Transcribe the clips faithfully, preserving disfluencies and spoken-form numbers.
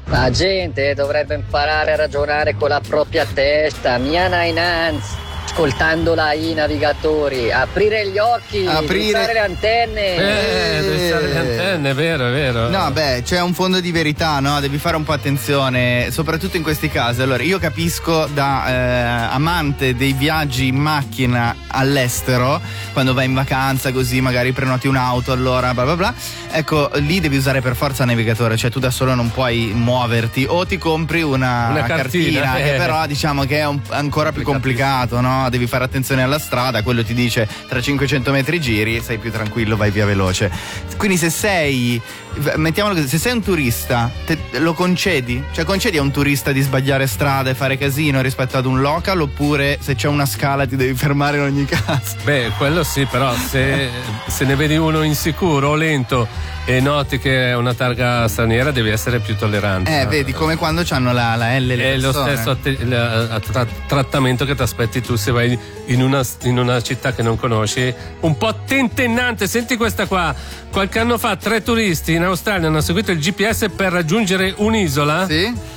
La gente dovrebbe imparare a ragionare con la propria testa, mia Nainanz. Ascoltando la i navigatori, aprire gli occhi, aprire usare le antenne. Eh, devi usare le antenne, è vero, è vero. No, beh, c'è un fondo di verità, no? Devi fare un po' attenzione, soprattutto in questi casi. Allora, io capisco da eh, amante dei viaggi in macchina all'estero, quando vai in vacanza così, magari prenoti un'auto, allora bla bla bla. Ecco, lì devi usare per forza il navigatore, cioè tu da solo non puoi muoverti, o ti compri una, una cartina, cartina che eh. però diciamo che è un, ancora più complicato, no? Devi fare attenzione alla strada, quello ti dice tra cinquecento metri giri, sei più tranquillo, vai via veloce. Quindi se sei, mettiamolo così, se sei un turista, te, lo concedi? Cioè concedi a un turista di sbagliare strada e fare casino rispetto ad un local, oppure se c'è una scala ti devi fermare in ogni caso? Beh, quello sì, però se, se ne vedi uno insicuro o lento e noti che è una targa straniera, devi essere più tollerante. Eh, no? vedi, come quando c'hanno la, la L le è lo persone. stesso att- la- tra- trattamento che ti aspetti tu se vai in una, in una città che non conosci, un po' tentennante. Senti questa qua: qualche anno fa tre turisti in Australia hanno seguito il G P S per raggiungere un'isola. Sì?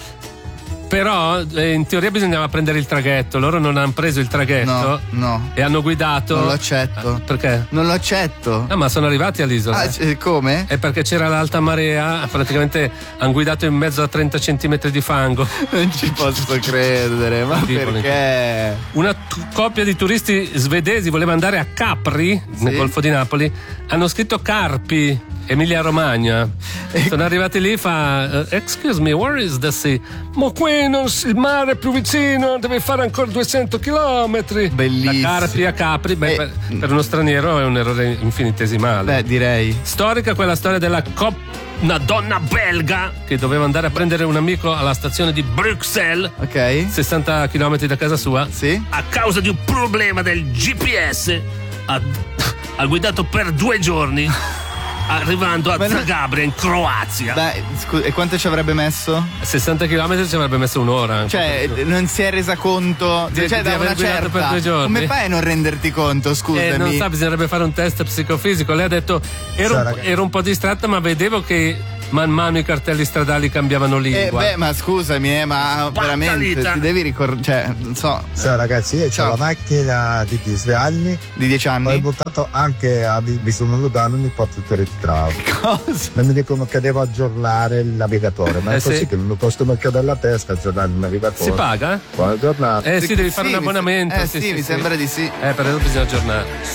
Però eh, in teoria bisognava prendere il traghetto, loro non hanno preso il traghetto. No, no. E hanno guidato. Non lo accetto. Ah, perché? Non lo accetto. Ah, ma sono arrivati all'isola. Ah, c- come? È perché c'era l'alta marea, praticamente hanno guidato in mezzo a trenta centimetri di fango. Non ci posso credere, ma Ridicoli. perché? Una t- coppia di turisti svedesi voleva andare a Capri, Sì. nel Golfo di Napoli, hanno scritto Carpi, Emilia Romagna. Sono arrivati lì, fa uh, excuse me, where is the sea? Ma qui non si- il mare è più vicino, deve fare ancora duecento chilometri. Bellissimo. Da Carpi a Capri, beh, Eh, per, per uno straniero è un errore infinitesimale. Beh, direi. Storica quella storia della coppia, una donna belga che doveva andare a prendere un amico alla stazione di Bruxelles, Ok. sessanta chilometri da casa sua. Sì? A causa di un problema del G P S ha, ha guidato per due giorni, arrivando a Ma no- Zagabria in Croazia. Beh, scusa, e quanto ci avrebbe messo? sessanta chilometri ci avrebbe messo un'ora. Cioè, non si è resa conto Di- cioè, di da aver una guidato certa. per due giorni. Come fai a non renderti conto, scusami? Eh, non sa, bisognerebbe fare un test psicofisico. Lei ha detto ero, Ciao, un, ragazzi. ero un po' distratta, ma vedevo che man mano i cartelli stradali cambiavano Eh, lingua. beh, ma scusami, eh, ma veramente vita. ti devi ricordare, cioè, non so, Ciao ragazzi, io Ciao. ho la macchina di dieci anni, di dieci ho anni. buttato anche a mi sono lontano, mi porto per il travo. Cosa? Non mi dicono che devo aggiornare il navigatore, ma Eh, è così sì. che non mi costa un occhio della testa aggiornare il navigatore. Si paga? Buona giornata. Eh sì, devi fare Sì, un mi se- abbonamento. Eh sì, mi sembra di sì. Eh, per adesso bisogna aggiornare.